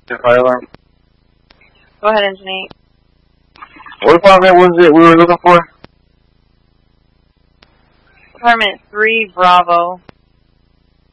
The fire alarm. Go ahead, Engineer. What department was it we were looking for? Department 3, Bravo.